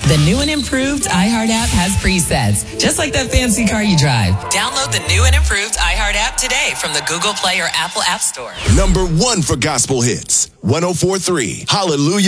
The new and improved iHeart app has presets, just like that fancy car you drive. Download the new and improved iHeart app today from the Google Play or Apple App Store. Number 1 for gospel hits, 104.3 Hallelujah.